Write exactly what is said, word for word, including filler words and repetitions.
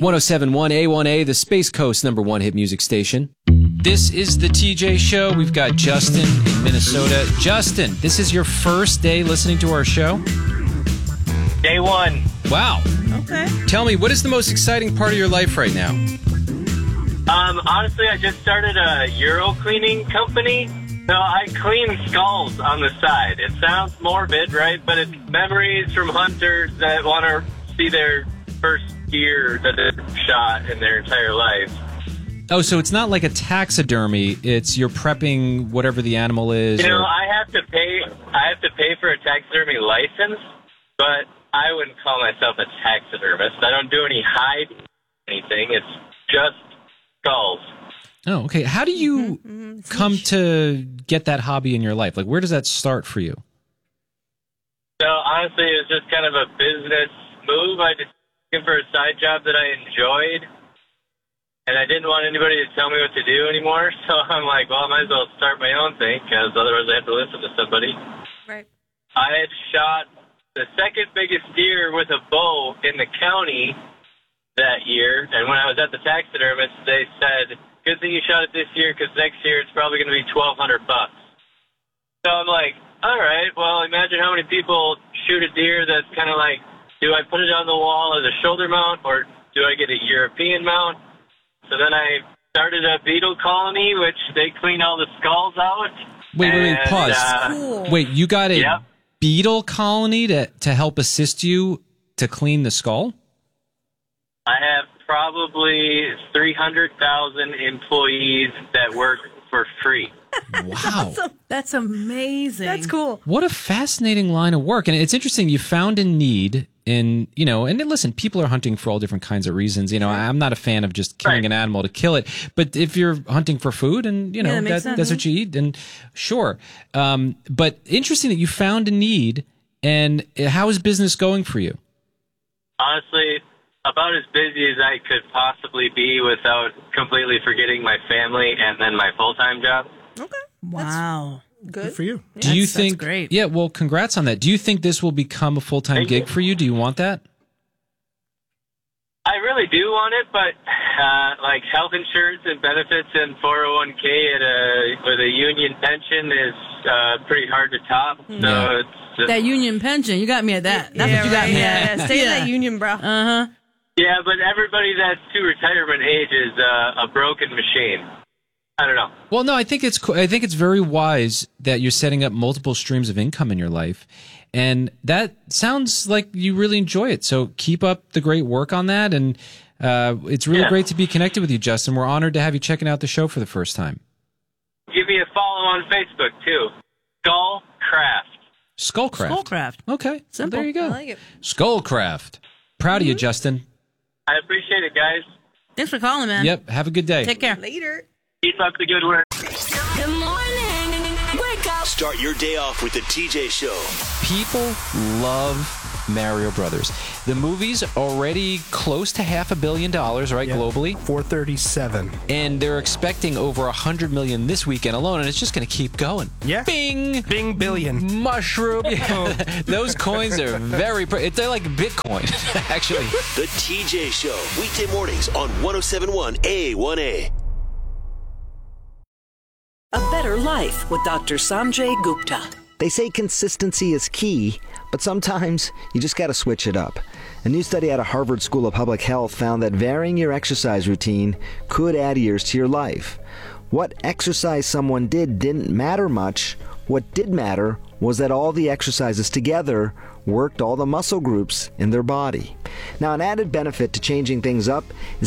one oh seven point one A one A, the Space Coast number one hit music station. This is the T J Show. We've got Justin in Minnesota. Justin, this is your first day listening to our show? Day one. Wow. Okay. Tell me, what is the most exciting part of your life right now? Um, honestly, I just started a Euro cleaning company. So I clean skulls on the side. It sounds morbid, right? But it's memories from hunters that want to see their first deer that they've shot in their entire life. Oh, so it's not like a taxidermy. It's you're prepping whatever the animal is. You know, or... I have to pay. I have to pay for a taxidermy license, but I wouldn't call myself a taxidermist. I don't do any hide anything. It's just skulls. Oh, okay. How do you mm-hmm. come to get that hobby in your life? Like, where does that start for you? So, honestly, it was just kind of a business move. I just looking for a side job that I enjoyed, and I didn't want anybody to tell me what to do anymore. So I'm like, well, I might as well start my own thing, because otherwise I have to listen to somebody. Right. I had shot the second biggest deer with a bow in the county that year, and when I was at the taxidermist, they said, good thing you shot it this year, because next year it's probably going to be twelve hundred bucks. So I'm like, all right, well, imagine how many people shoot a deer that's kind of like, do I put it on the wall as a shoulder mount, or do I get a European mount? So then I started a beetle colony, which they clean all the skulls out. Wait, wait, wait, and, pause. Uh, cool. Wait, you got a yep. beetle colony to, to help assist you to clean the skull? I have probably three hundred thousand employees that work for free. Wow. That's amazing. That's cool. What a fascinating line of work. And it's interesting, you found a need in, you know, and then listen, people are hunting for all different kinds of reasons. You know, I'm not a fan of just killing right. an animal to kill it. But if you're hunting for food and, you know, yeah, that that, that's what you eat, then sure. Um, but interesting that you found a need. And how is business going for you? Honestly, about as busy as I could possibly be without completely forgetting my family and then my full-time job. Okay. Wow. Good. Good for you. Do you That's- think? that's great. Yeah. Well, congrats on that. Do you think this will become a full time Thank gig you. for you? Do you want that? I really do want it, but uh, like health insurance and benefits and four oh one k at a, with a union pension is uh, pretty hard to top. So Yeah. it's just, That union pension, you got me at that. That's yeah, what you got right. me Yeah, at. yeah. Stay in that union, bro. Uh-huh. yeah, but everybody that's to retirement age is uh, a broken machine. I don't know. Well, no, I think it's co- I think it's very wise that you're setting up multiple streams of income in your life, and that sounds like you really enjoy it. So keep up the great work on that, and uh, it's really Yeah. great to be connected with you, Justin. We're honored to have you checking out the show for the first time. Give me a follow on Facebook too. Skullcraft. Skullcraft. Skullcraft. Okay, well, Simple. there you go. I like it. Skullcraft. Proud of you, Justin. I appreciate it, guys. Thanks for calling, man. Yep. Have a good day. Take care. Later. Keep up the good work. Good morning. Wake up. Start your day off with the T J Show. People love Mario Brothers. The movie's already close to half a billion dollars, right, Yeah. globally? four thirty-seven. And they're expecting over a hundred million this weekend alone, and it's just going to keep going. Yeah. Bing, Bing billion. mushroom. Yeah. Those coins are very. Pre- they're like Bitcoin, actually. The T J Show. Weekday mornings on one oh seven point one A one A. A better life with Doctor Sanjay Gupta. They say consistency is key, but sometimes you just got to switch it up. A new study out of Harvard School of Public Health found that varying your exercise routine could add years to your life. What exercise someone did didn't matter much. What did matter was that all the exercises together worked all the muscle groups in their body. Now, an added benefit to changing things up is